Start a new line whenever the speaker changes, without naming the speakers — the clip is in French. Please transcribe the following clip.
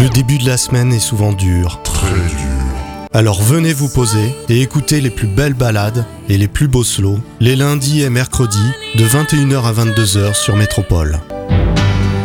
Le début de la semaine est souvent dur.
Très dur.
Alors venez vous poser et écoutez les plus belles ballades et les plus beaux slows, les lundis et mercredis, de 21h à 22h sur Métropole.